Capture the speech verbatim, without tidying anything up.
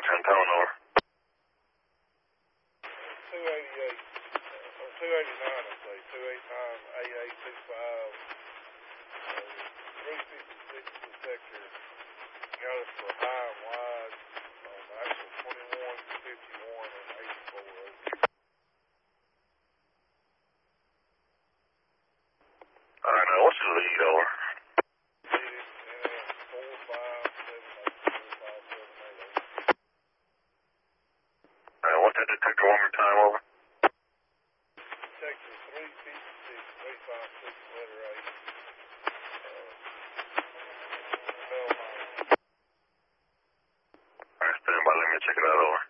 ten tone over. two eighty-eight, uh, or two eighty-nine, I say, two eighty-nine, A A twenty-five, uh, three fifty-six to the sector, got us for high and wide, um, actually twenty-one, fifty-one, and eighty-four over. Alright, now what's your lead over? Lead it, and then four five seven eight, four five seven eight over. Alright, what's that detector one more time over? Detector three fifty-six, three fifty-six, letter eight. Uh, Bell nine. Alright, stand by, let me check it out over.